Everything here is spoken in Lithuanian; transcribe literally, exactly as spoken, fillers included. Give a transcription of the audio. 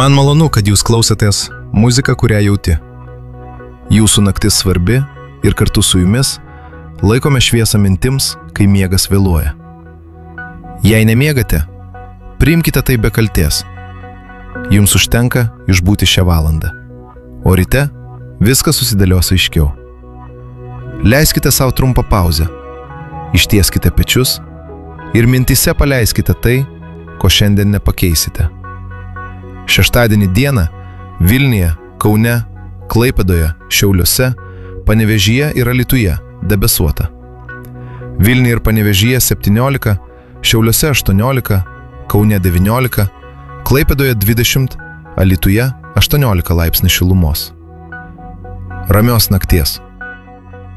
Man malonu, kad jūs klausotės muziką, kurią jauti. Jūsų naktis svarbi ir kartu su jumis laikome šviesą mintims, kai miegas vėluoja. Jei nemiegate, priimkite tai be kaltės. Jums užtenka išbūti šią valandą, o ryte viskas susidėlios aiškiau. Leiskite savo trumpą pauzę, ištieskite pečius ir mintyse paleiskite tai, ko šiandien nepakeisite. Šeštadienį dieną Vilniuje, Kaune, Klaipėdoje, Šiauliuose, Panevėžyje ir Alytuje debesuota. Vilniuje ir Panevėžyje septyniolika, Šiauliuose aštuoniolika, Kaune devyniolika, Klaipėdoje dvidešimt, Alytuje aštuoniolika laipsnių šilumos. Ramios nakties.